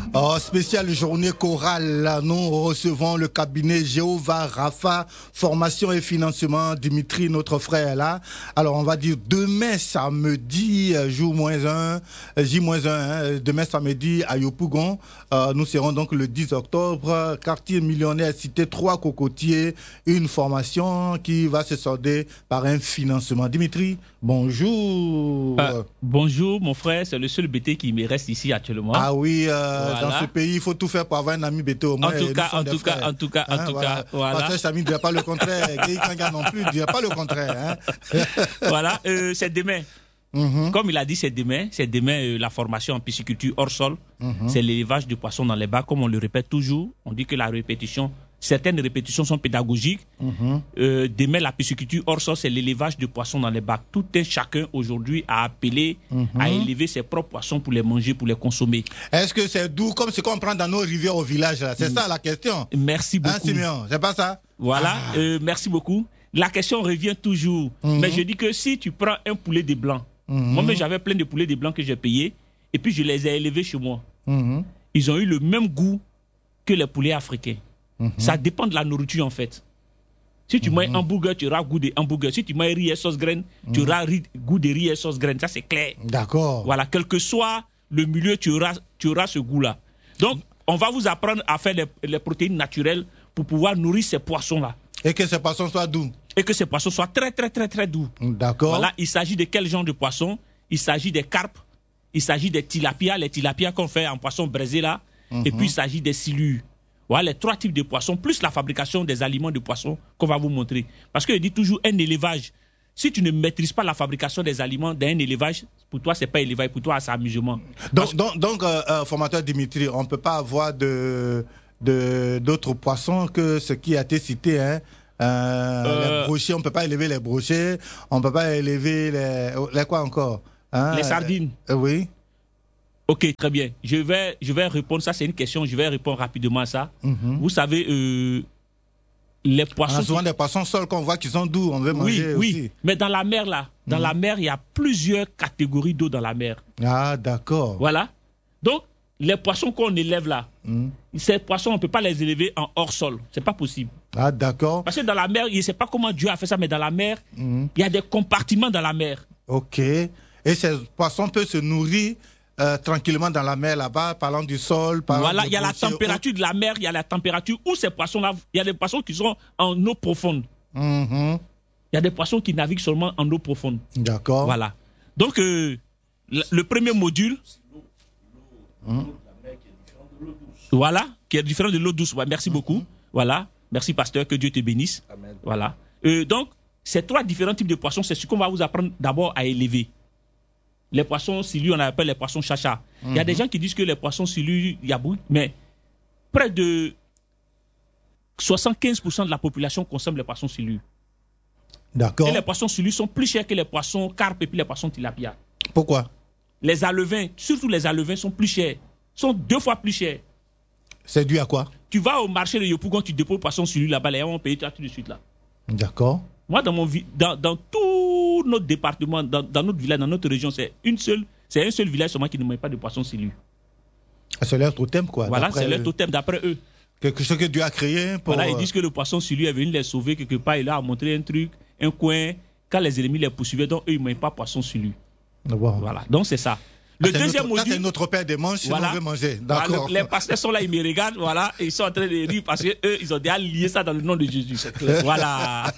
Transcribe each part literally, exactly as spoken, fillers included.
Oh, spéciale journée chorale, nous recevons le cabinet Jéhovah Rapha, formation et financement, Dimitri, notre frère là. Alors on va dire demain samedi, jour moins un, J moins un, demain samedi à Yopougon, euh, nous serons donc le dix octobre, quartier millionnaire, cité trois cocotiers, une formation qui va se solder par un financement. Dimitri, bonjour. Euh, bonjour mon frère, c'est le seul B T qui me reste ici actuellement. Ah oui, euh, voilà. Dans ce pays, il faut tout faire pour avoir un ami B T au moins. En tout cas, en tout cas, en tout cas, en tout cas, voilà. Parce que Samy ne dirait pas le contraire, Guy Kanga non plus ne dirait pas le contraire. Hein. Voilà, euh, c'est demain. Mm-hmm. Comme il a dit, c'est demain. C'est demain euh, la formation en pisciculture hors sol. Mm-hmm. C'est l'élevage de poissons dans les bacs, comme on le répète toujours. On dit que la répétition, certaines répétitions sont pédagogiques. Mm-hmm. Euh, demain, la pisciculture hors sol, c'est l'élevage de poissons dans les bacs. Tout un chacun aujourd'hui a appelé mm-hmm. à élever ses propres poissons pour les manger, pour les consommer. Est-ce que c'est doux comme ce qu'on prend dans nos rivières au village là? C'est mm. ça la question. Merci beaucoup. Hein, Simeon, c'est pas ça? Voilà, ah. euh, merci beaucoup. La question revient toujours. Mm-hmm. Mais je dis que si tu prends un poulet de blanc, mm-hmm. moi-même j'avais plein de poulets de blanc que j'ai payés, et puis je les ai élevés chez moi. Mm-hmm. Ils ont eu le même goût que les poulets africains. Mm-hmm. Ça dépend de la nourriture en fait. Si tu mm-hmm. manges un hamburger, tu auras goût de hamburger. Si tu manges riz et sauce graine, mm-hmm. tu auras ri, goût de riz et sauce graine. Ça c'est clair. D'accord. Voilà, quel que soit le milieu, tu auras, tu auras ce goût-là. Donc, on va vous apprendre à faire les, les protéines naturelles pour pouvoir nourrir ces poissons-là. Et que ces poissons soient doux. Et que ces poissons soient très, très, très, très doux. D'accord. Voilà, il s'agit de quel genre de poissons? Il s'agit des carpes, il s'agit des tilapias, les tilapias qu'on fait en poisson braisé là, mm-hmm. et puis il s'agit des silures. Voilà les trois types de poissons, plus la fabrication des aliments de poissons qu'on va vous montrer. Parce que je dis toujours, un élevage, si tu ne maîtrises pas la fabrication des aliments d'un élevage, pour toi, c'est pas élevage, pour toi, c'est amusement. Donc, donc, donc euh, euh, formateur Dimitri, on ne peut pas avoir de, de, d'autres poissons que ce qui a été cité, hein. Euh, euh, les brochets, on ne peut pas élever les brochets, on ne peut pas élever les, les quoi encore, hein? Les sardines. Euh, oui. Ok, très bien. Je vais, je vais répondre, ça c'est une question, je vais répondre rapidement à ça. Mm-hmm. Vous savez, euh, les poissons... On a souvent des poissons sols qu'on voit qui sont doux, on veut manger oui, aussi. Oui, mais dans la mer là, dans mm-hmm. la mer, il y a plusieurs catégories d'eau dans la mer. Ah, d'accord. Voilà. Donc, les poissons qu'on élève là, mm. ces poissons, on ne peut pas les élever en hors sol. C'est pas possible. Ah, d'accord. Parce que dans la mer, je ne sais pas comment Dieu a fait ça, mais dans la mer, mm. il y a des compartiments dans la mer. Ok. Et ces poissons peuvent se nourrir euh, tranquillement dans la mer là-bas, parlant du sol. Parlant voilà, il y a la température de la mer, il y a la température où ces poissons-là, il y a des poissons qui sont en eau profonde. Mm-hmm. Il y a des poissons qui naviguent seulement en eau profonde. D'accord. Voilà. Donc, euh, le, le premier module... Mmh. Voilà, qui est différent de l'eau douce. Ouais, merci mmh. beaucoup. Voilà, merci pasteur, que Dieu te bénisse. Amen. Voilà. Euh, donc, ces trois différents types de poissons, c'est ce qu'on va vous apprendre d'abord à élever. Les poissons silures, on appelle les poissons chacha. Il mmh. y a des gens qui disent que les poissons silures, il y a beaucoup, mais près de soixante-quinze pour cent de la population consomme les poissons silures. D'accord. Et les poissons silures sont plus chers que les poissons carpes et puis les poissons tilapia. Pourquoi? Les alevins, surtout les alevins, sont plus chers. Sont deux fois plus chers. C'est dû à quoi? Tu vas au marché de Yopougon, tu déposes le poisson sur lui là-bas, les gens vont payer tout de suite là. D'accord. Moi, dans, mon vi- dans, dans tout notre département, dans, dans notre village, dans notre région, c'est, une seule, c'est un seul village seulement qui ne mange pas de poisson sur lui. C'est leur totem, quoi. Voilà, c'est leur totem d'après eux. Quelque chose que Dieu a créé pour... Voilà, ils disent que le poisson sur lui est venu les sauver quelque part, il a montré un truc, un coin. Quand les ennemis les poursuivaient, donc eux, ils ne mangent pas poisson sur lui. Wow. Voilà, donc c'est ça. Le ah, deuxième notre, module. C'est notre père des manches, voilà. On veut manger. D'accord. Voilà, le, les pasteurs sont là, ils me regardent, voilà, et ils sont en train de rire parce qu'eux, ils ont déjà lié ça dans le nom de Jésus. C'est clair. Voilà.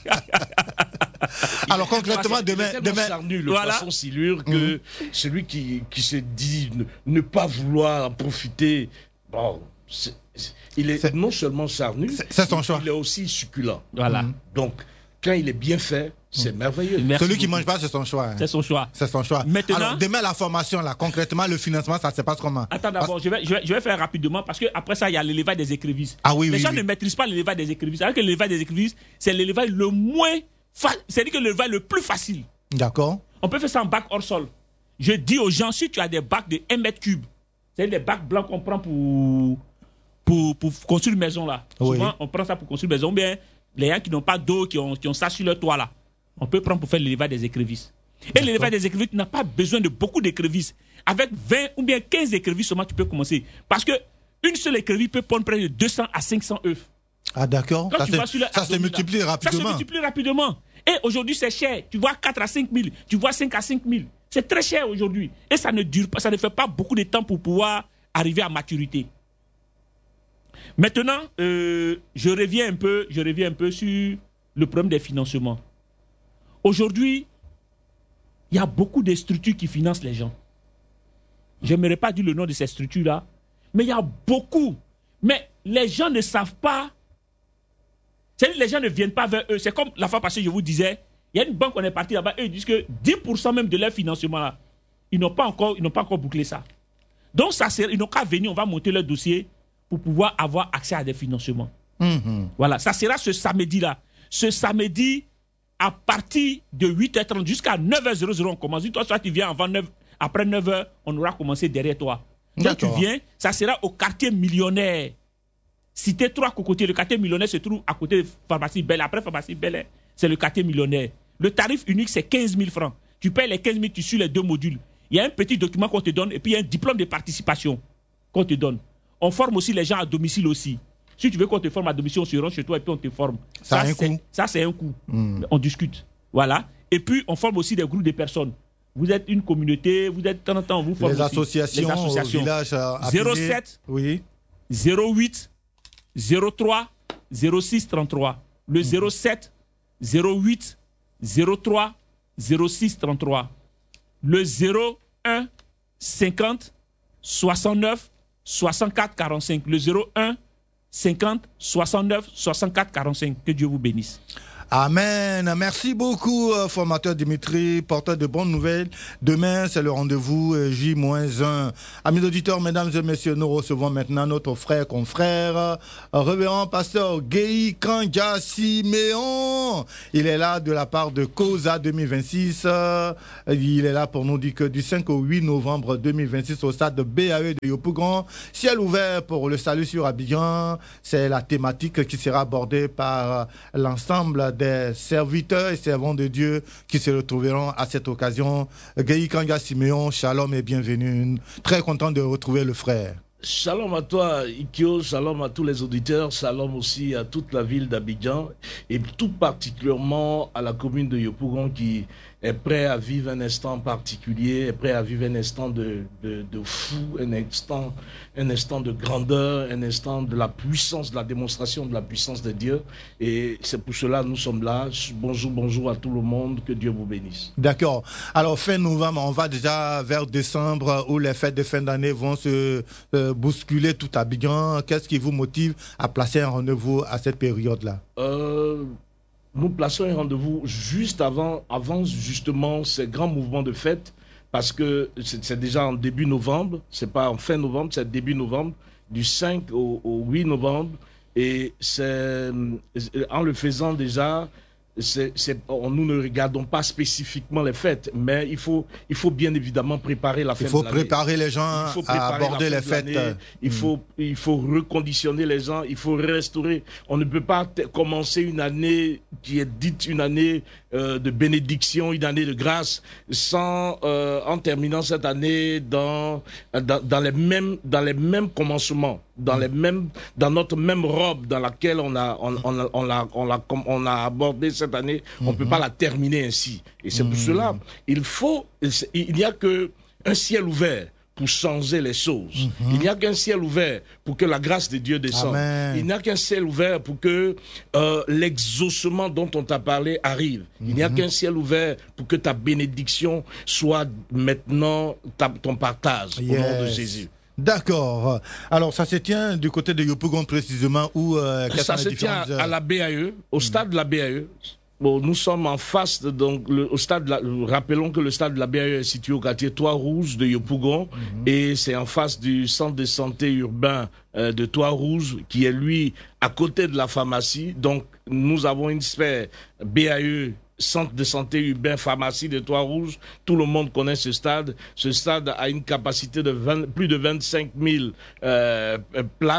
Alors concrètement, demain, demain, charnu, le voilà. poisson silure que mmh. celui qui, qui se dit ne, ne pas vouloir en profiter, bon, c'est, c'est, il est, c'est non seulement charnu, c'est, c'est son choix. Il est aussi succulent. Voilà. Mmh. Donc, quand il est bien fait, c'est mmh. merveilleux. Merci Celui beaucoup. Qui ne mange pas, c'est son choix. Hein. C'est son choix. C'est son choix. Maintenant, alors, demain, la formation, là, concrètement, le financement, ça se passe comment? Attends, d'abord, parce... je, vais, je, vais, je vais faire rapidement parce qu'après ça, il y a l'élevage des écrevisses. Ah oui, Les oui, gens oui. ne maîtrisent pas l'élevage des écrevisses. Alors que l'élevage des écrevisses, c'est l'élevage le moins facile. C'est-à-dire que l'élevage le plus facile. D'accord. On peut faire ça en bac hors sol. Je dis aux gens, si tu as des bacs de un mètre cube, c'est-à-dire des bacs blancs qu'on prend pour, pour, pour construire une maison, là. Oui. Souvent, on prend ça pour construire une maison. Bien, les gens qui n'ont pas d'eau, qui ont, qui ont ça sur leur toit, là. On peut prendre pour faire l'élevage des écrevisses. Et l'élevage des écrevisses, tu n'as pas besoin de beaucoup d'écrevisses. Avec vingt ou bien quinze écrevisses seulement, tu peux commencer. Parce que une seule écreville peut pondre près de deux cents à cinq cents œufs. Ah d'accord, ça, ça se multiplie rapidement. Ça se multiplie rapidement. Et aujourd'hui, c'est cher. Tu vois quatre à cinq mille, tu vois cinq à cinq mille. C'est très cher aujourd'hui. Et ça ne dure pas, ça ne fait pas beaucoup de temps pour pouvoir arriver à maturité. Maintenant, euh, je reviens un peu, je reviens un peu sur le problème des financements. Aujourd'hui, il y a beaucoup de structures qui financent les gens. Je n'aimerais pas dire le nom de ces structures-là, mais il y a beaucoup. Mais les gens ne savent pas. C'est-à-dire les gens ne viennent pas vers eux. C'est comme la fois passée, je vous disais, il y a une banque, on est parti là-bas, eux ils disent que dix pour cent même de leur financement, là, ils n'ont pas encore, ils n'ont pas encore bouclé ça. Donc, ça ils n'ont qu'à venir, on va monter leur dossier pour pouvoir avoir accès à des financements. Mm-hmm. Voilà, ça sera ce samedi-là. Ce samedi, à partir de huit heures trente jusqu'à neuf heures, on commence. Toi, soit tu viens avant neuf, après neuf heures, on aura commencé derrière toi. Donc, tu viens, ça sera au quartier millionnaire. Cité trois Cocotiers, le quartier millionnaire se trouve à côté de Pharmacie Bel. Après Pharmacie Bel, c'est le quartier millionnaire. Le tarif unique, c'est quinze mille francs. Tu payes les quinze mille, tu suis les deux modules. Il y a un petit document qu'on te donne et puis il y a un diplôme de participation qu'on te donne. On forme aussi les gens à domicile aussi. Si tu veux qu'on te forme à domicile, on se rend chez toi et puis on te forme. Ça, ça, un coup. ça c'est un coup. Mm. On discute. Voilà. Et puis, on forme aussi des groupes de personnes. Vous êtes une communauté, vous êtes de temps en temps, on vous forme les aussi. Associations, les associations. Au village zéro sept, oui. zéro huit, zéro trois, zéro six, trente-trois. Le mm. zéro sept, zéro huit, zéro trois, zéro six, trente-trois. Le zéro un, cinquante, soixante-neuf, soixante-quatre, quarante-cinq. Le zéro un, cinquante, soixante-neuf, soixante-quatre, quarante-cinq. Que Dieu vous bénisse. Amen. Merci beaucoup, euh, formateur Dimitri, porteur de bonnes nouvelles. Demain, c'est le rendez-vous euh, J un. Amis auditeurs, mesdames et messieurs, nous recevons maintenant notre frère, confrère, euh, révérend pasteur Guéhi Kanga Siméon. Il est là de la part de COSA deux mille vingt-six. Euh, il est là pour nous dire que du cinq au huit novembre deux mille vingt-six au stade de B A E de Yopougon, ciel ouvert pour le salut sur Abidjan. C'est la thématique qui sera abordée par l'ensemble des serviteurs et servants de Dieu qui se retrouveront à cette occasion. Guéhi Kanga Siméon, shalom et bienvenue. Très content de retrouver le frère. Shalom à toi, Ikio, shalom à tous les auditeurs, shalom aussi à toute la ville d'Abidjan et tout particulièrement à la commune de Yopougon qui est prêt à vivre un instant particulier, est prêt à vivre un instant de, de, de fou, un instant, un instant de grandeur, un instant de la puissance, de la démonstration de la puissance de Dieu. Et c'est pour cela que nous sommes là. Bonjour, bonjour à tout le monde, que Dieu vous bénisse. D'accord. Alors, fin novembre, on va déjà vers décembre où les fêtes de fin d'année vont se euh, bousculer tout Abidjan. Qu'est-ce qui vous motive à placer un rendez-vous à cette période-là? euh... Nous plaçons un rendez-vous juste avant, avant justement ces grands mouvements de fête, parce que c'est déjà en début novembre, c'est pas en fin novembre, c'est début novembre, du cinq au, au huit novembre, et c'est en le faisant déjà, c'est, c'est, nous ne regardons pas spécifiquement les fêtes, mais il faut, il faut bien évidemment préparer la fin de l'année. Il faut préparer les gens à aborder les fêtes. Il faut, il faut reconditionner les gens, il faut restaurer. On ne peut pas t- commencer une année qui est dite une année euh, de bénédiction, une année de grâce, sans, euh, en terminant cette année dans, dans, dans les mêmes, dans les mêmes commencements, dans les mêmes, dans notre même robe dans laquelle on a, on, on a, on l'a, on l'a, on a abordé cette année. On ne mm-hmm. peut pas la terminer ainsi. Et c'est mm-hmm. pour cela, il faut, il n'y a que un ciel ouvert pour changer les choses. Mm-hmm. Il n'y a qu'un ciel ouvert pour que la grâce de Dieu descende. Amen. Il n'y a qu'un ciel ouvert pour que euh, l'exaucement dont on t'a parlé arrive. Mm-hmm. Il n'y a qu'un ciel ouvert pour que ta bénédiction soit maintenant ta, ton partage yes. au nom de Jésus. D'accord. Alors, ça se tient du côté de Yopougon précisément où euh, ça se tient à la B A E, au stade de la B A E. Bon, nous sommes en face, de, donc, le, au stade de la, rappelons que le stade de la B A E est situé au quartier Trois-Rouges de Yopougon, mm-hmm. et c'est en face du centre de santé urbain euh, de Trois-Rouges, qui est lui à côté de la pharmacie. Donc, nous avons une sphère B A E, centre de santé urbain, pharmacie de Trois-Rouges. Tout le monde connaît ce stade. Ce stade a une capacité de vingt, plus de vingt-cinq mille euh, places.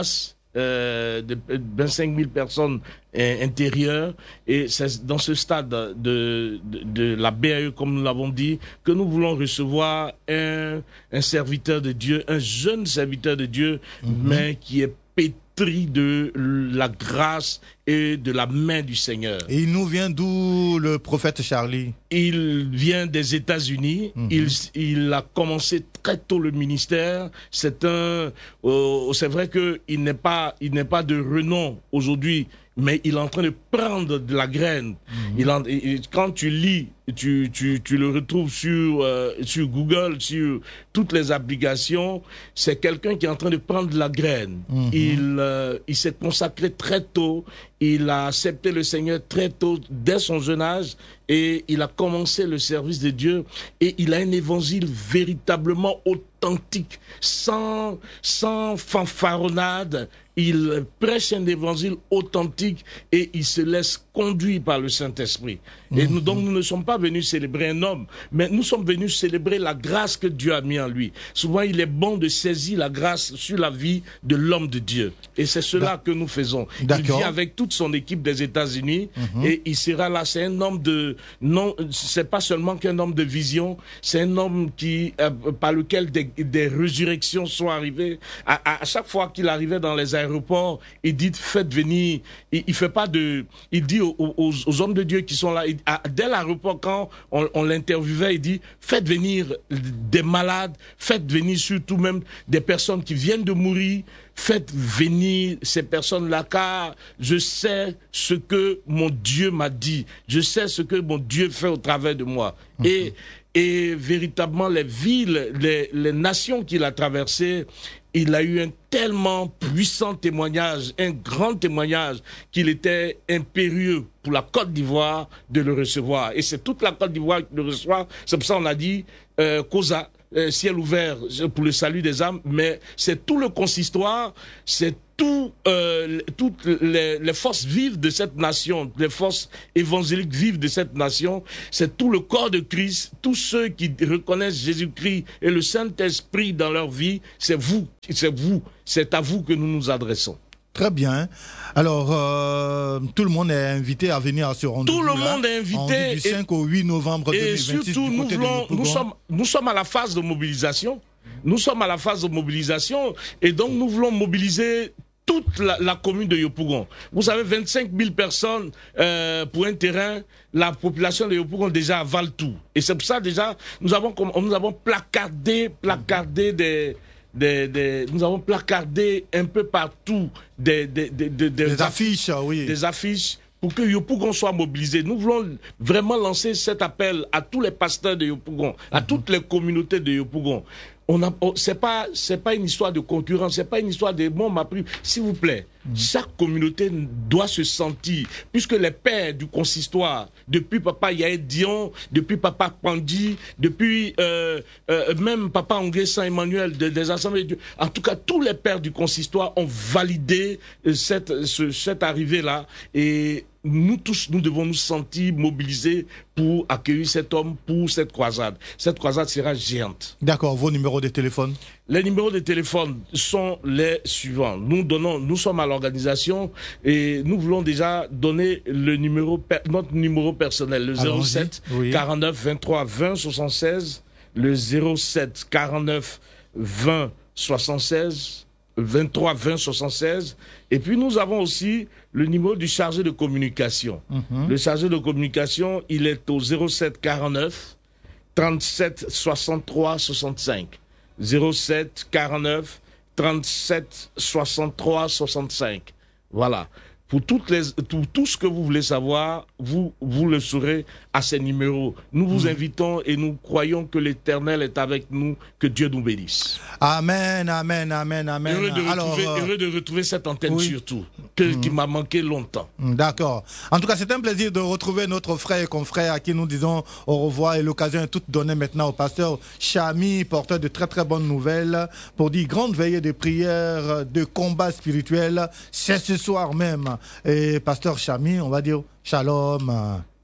euh, de vingt-cinq mille personnes euh, intérieures. Et c'est dans ce stade de, de, de la B A E, comme nous l'avons dit, que nous voulons recevoir un, un serviteur de Dieu, un jeune serviteur de Dieu, mm-hmm. mais qui est pétri de la grâce et de la main du Seigneur. Et il nous vient d'où, le prophète Charlie? Il vient des États-Unis. Mm-hmm. Il, il a commencé très tôt le ministère. C'est un, euh, c'est vrai que il n'est pas, il n'est pas de renom aujourd'hui, mais il est en train de prendre de la graine. Mm-hmm. Il en, il, quand tu lis, tu, tu, tu le retrouves sur, euh, sur Google, sur toutes les applications. C'est quelqu'un qui est en train de prendre de la graine. Mm-hmm. Il, euh, il s'est consacré très tôt. Il a accepté le Seigneur très tôt, dès son jeune âge, et il a commencé le service de Dieu. Et il a un évangile véritablement authentique, sans, sans fanfaronnade. Il prêche un évangile authentique et il se laisse conduire par le Saint-Esprit. Et nous, donc, nous ne sommes pas venus célébrer un homme, mais nous sommes venus célébrer la grâce que Dieu a mis en lui. Souvent, il est bon de saisir la grâce sur la vie de l'homme de Dieu. Et c'est cela que nous faisons. Il vit avec toute son équipe des États-Unis mm-hmm. et il sera là. C'est un homme de, non, c'est pas seulement qu'un homme de vision, c'est un homme qui, euh, par lequel des, des résurrections sont arrivées. À, à, à chaque fois qu'il arrivait dans les aéroports, il dit faites venir. Il, il fait pas de, il dit aux, aux, aux hommes de Dieu qui sont là, il, à, dès l'aéroport quand on, on l'interviewait, il dit faites venir des malades, faites venir surtout même des personnes qui viennent de mourir. Faites venir ces personnes-là, car je sais ce que mon Dieu m'a dit. Je sais ce que mon Dieu fait au travers de moi. Mm-hmm. Et, et véritablement, les villes, les, les nations qu'il a traversées, il a eu un tellement puissant témoignage, un grand témoignage, qu'il était impérieux pour la Côte d'Ivoire de le recevoir. Et c'est toute la Côte d'Ivoire qui le reçoit. C'est pour ça qu'on a dit euh, Cosa. Euh, ciel ouvert pour le salut des âmes, mais c'est tout le consistoire, c'est tout, euh, toutes les, les forces vives de cette nation, les forces évangéliques vives de cette nation, c'est tout le corps de Christ, tous ceux qui reconnaissent Jésus-Christ et le Saint-Esprit dans leur vie, c'est vous, c'est vous, c'est à vous que nous nous adressons. Très bien. Alors, euh, tout le monde est invité à venir à ce rendez-vous. Tout le monde est invité. Du cinq au huit novembre deux mille vingt-six. Et surtout, nous, voulons, nous, sommes, nous sommes à la phase de mobilisation. Nous sommes à la phase de mobilisation. Et donc, nous voulons mobiliser toute la, la commune de Yopougon. Vous savez, vingt-cinq mille personnes euh, pour un terrain, la population de Yopougon déjà avale tout. Et c'est pour ça, déjà, nous avons, nous avons placardé, placardé des... Des, des, nous avons placardé un peu partout des, des, des, des, des, des affiches, affiches, oui. des affiches pour que Yopougon soit mobilisé. Nous voulons vraiment lancer cet appel à tous les pasteurs de Yopougon, à mm-hmm. toutes les communautés de Yopougon. On a, on, c'est pas, c'est pas une histoire de concurrence, c'est pas une histoire de bon, m'a pris. S'il vous plaît, mmh. chaque communauté doit se sentir, puisque les pères du consistoire, depuis Papa Yaé Dion, depuis Papa Kwandi, depuis euh, euh, même Papa Ongué Saint-Emmanuel de, des assemblées de Dieu, en tout cas tous les pères du consistoire ont validé cette, ce, cette arrivée-là et nous tous, nous devons nous sentir mobilisés pour accueillir cet homme pour cette croisade. Cette croisade sera géante. D'accord. Vos numéros de téléphone? Les numéros de téléphone sont les suivants. Nous donnons, nous sommes à l'organisation et nous voulons déjà donner le numéro, notre numéro personnel, le zéro sept oui. quarante-neuf vingt-trois vingt soixante-seize, le zéro sept quarante-neuf vingt soixante-seize. vingt-trois vingt soixante-seize. Et puis nous avons aussi le numéro du chargé de communication. Mm-hmm. Le chargé de communication, il est au zéro sept quarante-neuf trente-sept soixante-trois soixante-cinq. zéro sept quarante-neuf trente-sept soixante-trois soixante-cinq. Voilà. Pour toutes les, tout, tout ce que vous voulez savoir, vous, vous le saurez à ces numéros. Nous vous mmh. invitons et nous croyons que l'Éternel est avec nous, que Dieu nous bénisse. Amen, amen, amen, amen. Heureux de, Alors, retrouver, euh... heureux de retrouver cette antenne oui. surtout, que, mmh. qui m'a manqué longtemps. D'accord. En tout cas, c'est un plaisir de retrouver notre frère et confrère à qui nous disons au revoir et l'occasion est toute donnée maintenant au pasteur Chami, porteur de très très bonnes nouvelles, pour dire grande veillée de prière, de combat spirituel, c'est ce soir même. Et pasteur Chami, on va dire shalom.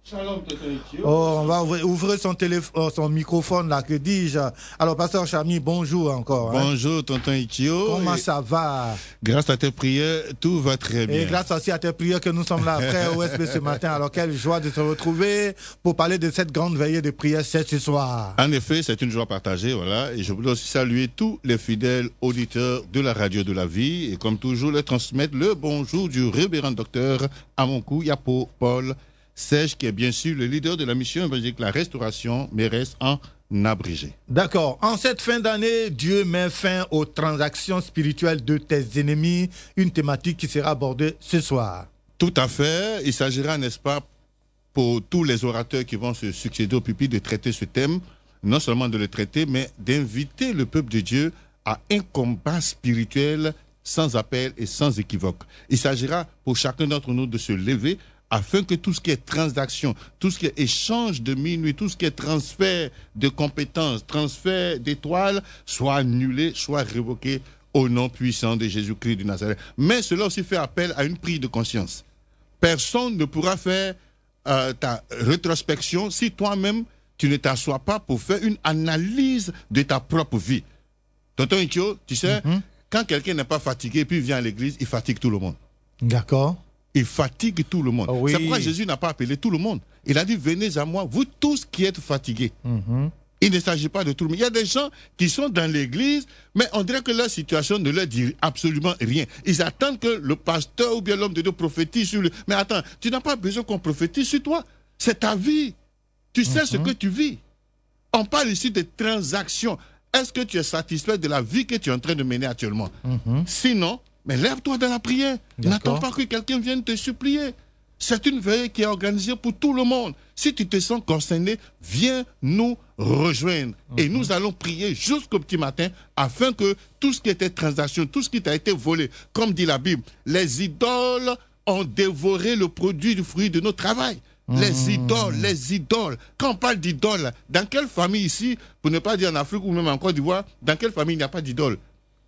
Shalom, oh, on va ouvrir, ouvrir son, téléphone, son microphone là, que dis-je. Alors, pasteur Chami, bonjour encore. Bonjour, hein. Tonton Ikio. Comment ça va? Grâce à tes prières, tout va très bien. Et grâce aussi à tes prières que nous sommes là après O S B ce matin. Alors, quelle joie de se retrouver pour parler de cette grande veillée de prière ce soir. En effet, c'est une joie partagée, voilà. Et je voulais aussi saluer tous les fidèles auditeurs de la radio de la vie. Et comme toujours, leur transmettre le bonjour du révérend docteur Amonkou Yapo Paul Serge, qui est bien sûr le leader de la mission évangélique La Restauration, mais reste en abrégé. D'accord. En cette fin d'année, Dieu met fin aux transactions spirituelles de tes ennemis, une thématique qui sera abordée ce soir. Tout à fait. Il s'agira, n'est-ce pas, pour tous les orateurs qui vont se succéder au pupitre de traiter ce thème, non seulement de le traiter, mais d'inviter le peuple de Dieu à un combat spirituel sans appel et sans équivoque. Il s'agira pour chacun d'entre nous de se lever afin que tout ce qui est transaction, tout ce qui est échange de minuit, tout ce qui est transfert de compétences, transfert d'étoiles, soit annulé, soit révoqué au nom puissant de Jésus-Christ de Nazareth. Mais cela aussi fait appel à une prise de conscience. Personne ne pourra faire euh, ta rétrospection si toi-même tu ne t'assois pas pour faire une analyse de ta propre vie. Tonton Ikio, tu sais, mm-hmm. quand quelqu'un n'est pas fatigué puis vient à l'église, il fatigue tout le monde. D'accord. Il fatigue tout le monde. Oh oui. C'est pourquoi Jésus n'a pas appelé tout le monde. Il a dit, venez à moi, vous tous qui êtes fatigués. Mm-hmm. Il ne s'agit pas de tout le monde. Il y a des gens qui sont dans l'église, mais on dirait que leur situation ne leur dit absolument rien. Ils attendent que le pasteur ou bien l'homme de Dieu prophétise sur lui. Mais attends, tu n'as pas besoin qu'on prophétise sur toi. C'est ta vie. Tu sais mm-hmm. ce que tu vis. On parle ici de transactions. Est-ce que tu es satisfait de la vie que tu es en train de mener actuellement? Mm-hmm. Sinon, mais lève-toi dans la prière. N'attends pas que quelqu'un vienne te supplier. C'est une veille qui est organisée pour tout le monde. Si tu te sens concerné, viens nous rejoindre. Mm-hmm. Et nous allons prier jusqu'au petit matin afin que tout ce qui était transaction, tout ce qui t'a été volé, comme dit la Bible, les idoles ont dévoré le produit du fruit de notre travail. Mm-hmm. Les idoles, les idoles. Quand on parle d'idoles, dans quelle famille ici, pour ne pas dire en Afrique ou même en Côte d'Ivoire, dans quelle famille il n'y a pas d'idole?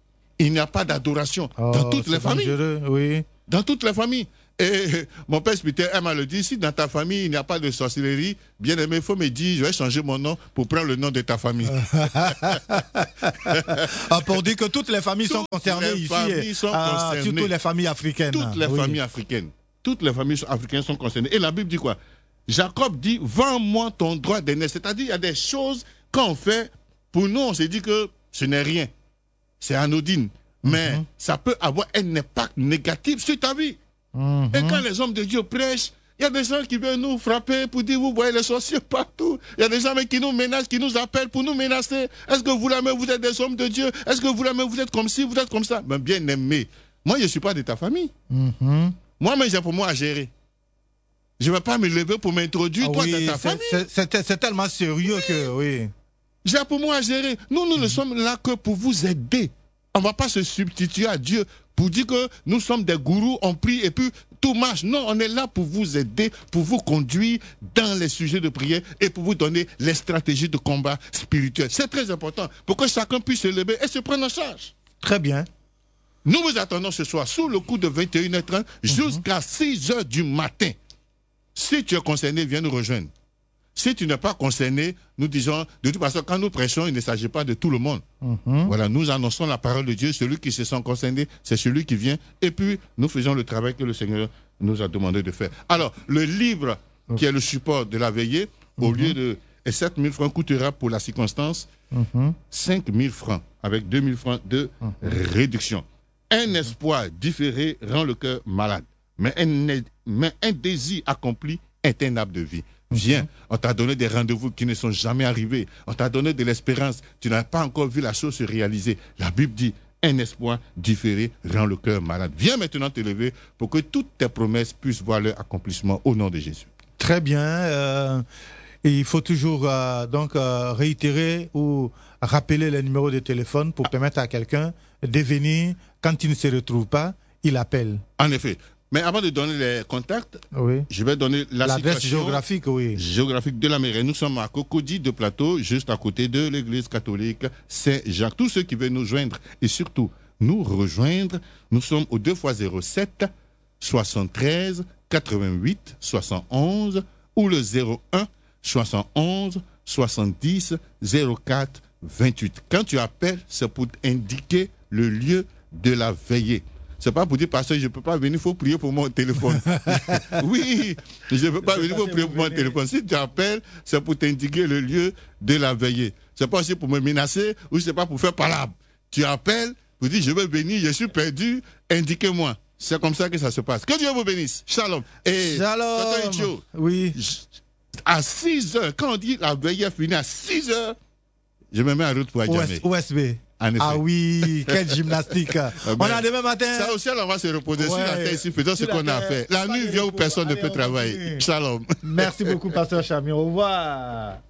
Il n'y a pas d'adoration oh, dans toutes les familles. Oui. Dans toutes les familles. Et mon père Peter aime à le dire, si dans ta famille il n'y a pas de sorcellerie, bien aimé, il faut me dire, je vais changer mon nom pour prendre le nom de ta famille. ah, pour dire que toutes les familles toutes sont concernées les ici. Familles sont ah, concernées. Surtout les familles africaines. Toutes les oui. familles africaines. Toutes les familles africaines sont concernées. Et la Bible dit quoi? Jacob dit, vends-moi ton droit d'aîné. C'est-à-dire, il y a des choses qu'on fait, pour nous, on se dit que ce n'est rien. C'est anodine, mais mm-hmm. ça peut avoir un impact négatif sur ta vie. Mm-hmm. Et quand les hommes de Dieu prêchent, il y a des gens qui viennent nous frapper pour dire, vous voyez les sorciers partout. Il y a des gens qui nous menacent, qui nous appellent pour nous menacer. Est-ce que vous l'aimez, vous êtes des hommes de Dieu? Est-ce que vous l'aimez, vous êtes comme ci, vous êtes comme ça? Mais bien aimé, moi je ne suis pas de ta famille. Mm-hmm. Moi-même j'ai pour moi à gérer. Je ne vais pas me lever pour m'introduire, ah, toi, oui, dans ta famille. C'est, c'est, c'est tellement sérieux oui. que, oui. J'ai pour moi à gérer. Nous, nous mmh. ne sommes là que pour vous aider. On ne va pas se substituer à Dieu pour dire que nous sommes des gourous, on prie et puis tout marche. Non, on est là pour vous aider, pour vous conduire dans les sujets de prière et pour vous donner les stratégies de combat spirituel. C'est très important pour que chacun puisse se lever et se prendre en charge. Très bien. Nous vous attendons ce soir sous le coup de vingt et une heures trente mmh. jusqu'à six heures du matin. Si tu es concerné, viens nous rejoindre. Si tu n'es pas concerné, nous disons, de toute façon, quand nous prêchons, il ne s'agit pas de tout le monde. Mm-hmm. Voilà, nous annonçons la parole de Dieu. Celui qui se sent concerné, c'est celui qui vient. Et puis, nous faisons le travail que le Seigneur nous a demandé de faire. Alors, le livre qui est le support de la veillée, mm-hmm. au lieu de sept mille francs, coûtera pour la circonstance mm-hmm. cinq mille francs, avec deux mille francs de mm-hmm. réduction. Un espoir différé rend le cœur malade, mais un, mais un désir accompli est un arbre de vie. Viens, on t'a donné des rendez-vous qui ne sont jamais arrivés. On t'a donné de l'espérance. Tu n'as pas encore vu la chose se réaliser. La Bible dit, un espoir différé rend le cœur malade. Viens maintenant te lever pour que toutes tes promesses puissent voir leur accomplissement au nom de Jésus. Très bien. Euh, il faut toujours euh, donc euh, réitérer ou rappeler les numéros de téléphone pour ah. permettre à quelqu'un de venir. Quand il ne se retrouve pas, il appelle. En effet. Mais avant de donner les contacts, oui. je vais donner la l'adresse géographique, oui. géographique de la mairie. Nous sommes à Cocody de Plateau, juste à côté de l'église catholique Saint-Jacques. Tous ceux qui veulent nous joindre et surtout nous rejoindre, nous sommes au deux fois zéro sept soixante-treize quatre-vingt-huit soixante et onze ou le zéro un soixante et onze soixante-dix zéro quatre vingt-huit. Quand tu appelles, c'est pour indiquer le lieu de la veillée. C'est pas pour dire, pasteur, je ne peux pas venir, il faut prier pour mon téléphone. Oui, je ne peux pas venir, il faut prier pour mon téléphone. Si tu appelles, c'est pour t'indiquer le lieu de la veillée. C'est pas aussi pour me menacer ou c'est pas pour faire palabre. Tu appelles pour dire, je veux venir, je suis perdu, indiquez-moi. C'est comme ça que ça se passe. Que Dieu vous bénisse. Shalom. Et Shalom. Ichio, oui. À six heures, quand on dit la veillée est finie à six heures, je me mets en route pour Adjamé. O S B. Ah oui, quelle gymnastique. On a demain matin. Ça aussi, on va se reposer ouais. sur la terre ici, faisons ce qu'on a fait. La nuit vient où personne ne peut travailler. Shalom. Merci beaucoup, pasteur Chamir. Au revoir.